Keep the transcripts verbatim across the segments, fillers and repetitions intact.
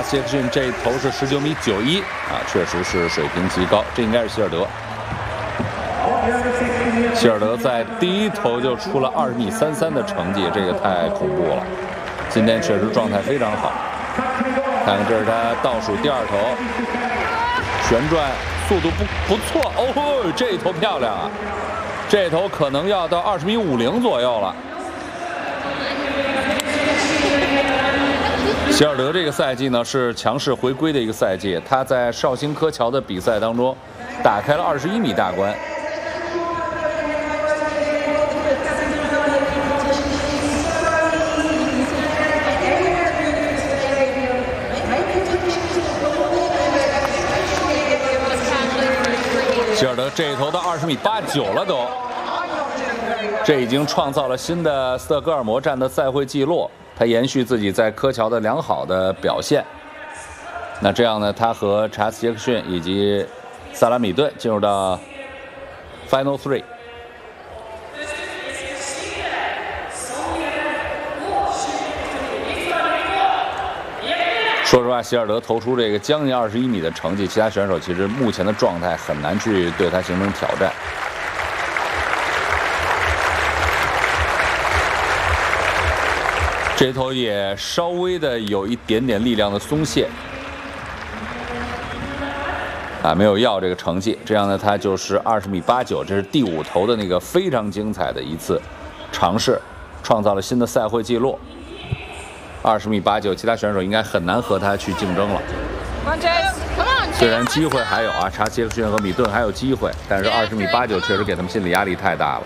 斯杰克逊这一投是十九米九一啊，确实是水平极高，这应该是希尔德。希尔德在第一投就出了二十米三三的成绩，这个太恐怖了。今天确实状态非常好。看看这是他倒数第二投，旋转速度不不错哦，这一投漂亮啊！这一投可能要到二十米五零左右了。希尔德这个赛季呢是强势回归的一个赛季，他在绍兴科桥的比赛当中打开了二十一米大关。希尔德这一投到二十米八九了都，这已经创造了新的斯德哥尔摩站的赛会纪录。他延续自己在科桥的良好的表现。那这样呢，他和查斯杰克逊以及萨拉米顿进入到 Final Three。说实话，希尔德投出这个将近二十一米的成绩，其他选手其实目前的状态很难去对他形成挑战。这头也稍微的有一点点力量的松懈，啊，没有要这个成绩。这样呢，他就是二十米八九，这是第五投的那个非常精彩的一次尝试，创造了新的赛会纪录。二十米八九，其他选手应该很难和他去竞争了。虽然机会还有啊，查杰克逊和米顿还有机会，但是二十米八九确实给他们心理压力太大了。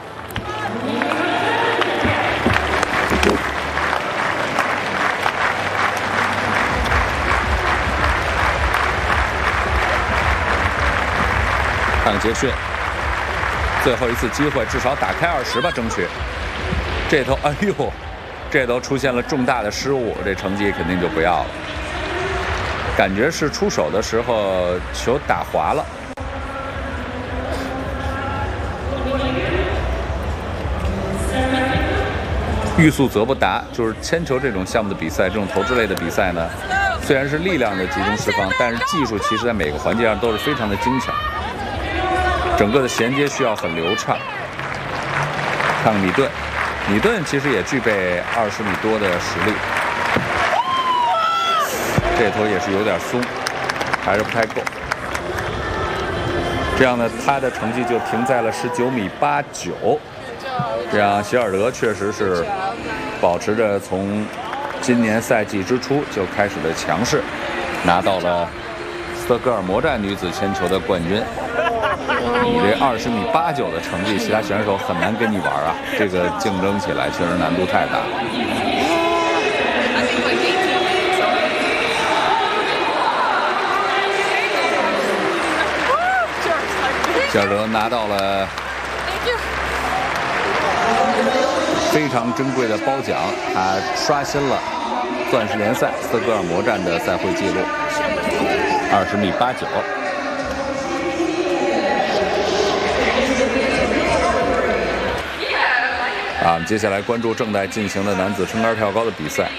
看杰克逊，最后一次机会，至少打开二十吧，争取。这头，哎呦，这头出现了重大的失误，这成绩肯定就不要了。感觉是出手的时候球打滑了。欲速则不达，就是铅球这种项目的比赛，这种投掷类的比赛呢，虽然是力量的集中释放，但是技术其实在每个环节上都是非常的精巧。整个的衔接需要很流畅。看看米顿，米顿其实也具备二十米多的实力，这头也是有点松，还是不太够。这样呢，他的成绩就停在了十九米八九。这样，希尔德确实是保持着从今年赛季之初就开始的强势，拿到了斯德哥尔摩站女子铅球的冠军。你这二十米八九的成绩，其他选手很难跟你玩啊！这个竞争起来确实难度太大。希尔德拿到了非常珍贵的褒奖，他刷新了钻石联赛斯德哥尔摩站的赛会纪录，二十米八九。啊，我们接下来关注正在进行的男子撑杆跳高的比赛。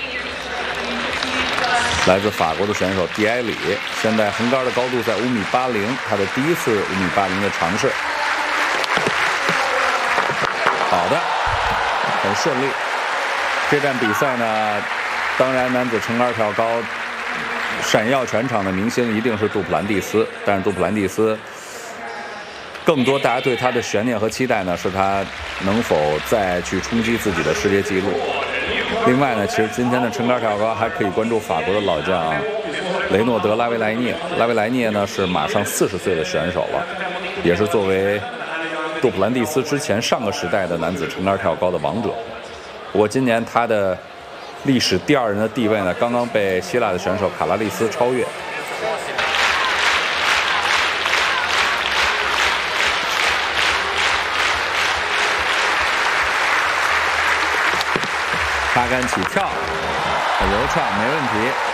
来自法国的选手蒂埃里，现在横杆的高度在五米八零，他的第一次五米八零的尝试。好的，很顺利。这站比赛呢，当然男子撑杆跳高闪耀全场的明星一定是杜普兰蒂斯，但是杜普兰蒂斯更多大家对他的悬念和期待呢，是他能否再去冲击自己的世界纪录。另外呢，其实今天的撑杆跳高还可以关注法国的老将雷诺德·拉维莱涅。拉维莱涅呢是马上四十岁的选手了，也是作为杜普兰蒂斯之前上个时代的男子撑杆跳高的王者。不过今年他的历史第二人的地位呢，刚刚被希腊的选手卡拉利斯超越。插杆起跳，很流畅，没问题。